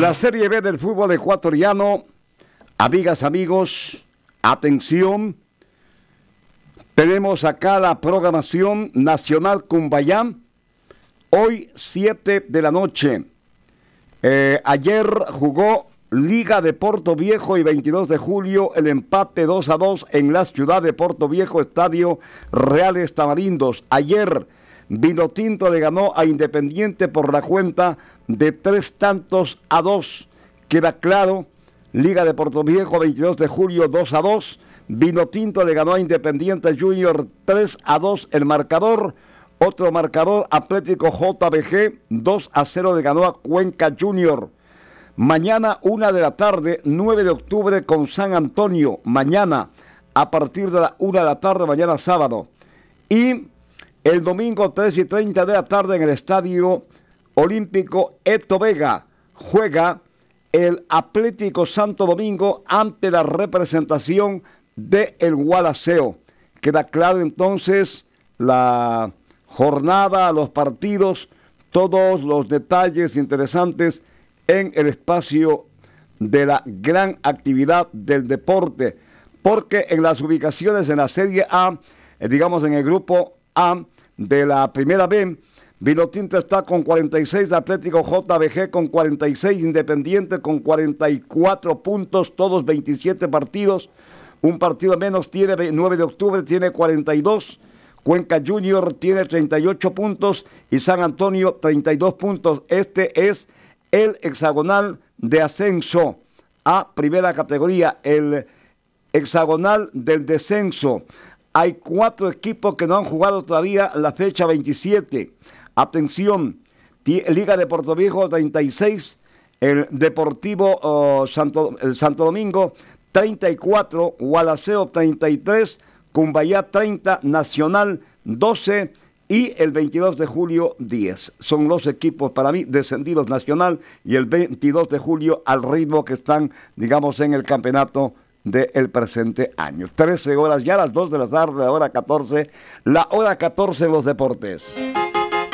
La Serie B del fútbol ecuatoriano, amigas, amigos, atención, tenemos acá la programación nacional Cumbayá, hoy 7 de la noche. Ayer jugó Liga de Porto Viejo y 22 de julio el empate 2-2 en la ciudad de Porto Viejo, Estadio Reales Tamarindos. Ayer Vinotinto le ganó a Independiente por la cuenta de 3-2. Queda claro, Liga de Porto Viejo 22 de julio 2-2. Vinotinto le ganó a Independiente Junior 3-2 el marcador. Otro marcador, Atlético JBG 2-0 le ganó a Cuenca Junior. Mañana 1 de la tarde, 9 de octubre con San Antonio. Mañana a partir de la 1 de la tarde, mañana sábado. Y el domingo 3:30 de la tarde en el Estadio Olímpico Eto Vega juega el Atlético Santo Domingo ante la representación de el Gualaceo. Queda claro entonces la jornada, los partidos, todos los detalles interesantes en el espacio de la gran actividad del deporte, porque en las ubicaciones en la Serie A, digamos en el grupo A de la Primera B, Vinotinto está con 46, Atlético JBG con 46, Independiente con 44 puntos, todos 27 partidos, un partido menos tiene 9 de octubre, tiene 42, Cuenca Junior tiene 38 puntos y San Antonio 32 puntos. Este es el hexagonal de ascenso a primera categoría, el hexagonal del descenso. Hay 4 equipos que no han jugado todavía la fecha 27. Atención, Liga de Porto Viejo 36, el Deportivo Santo Domingo 34, Gualaceo 33, Cumbayá 30, Nacional 12 y el 22 de julio 10. Son los equipos para mí descendidos, Nacional y el 22 de julio al ritmo que están, digamos, en el campeonato del presente año. 13 horas, ya las 2 de la tarde, la hora 14 en los deportes.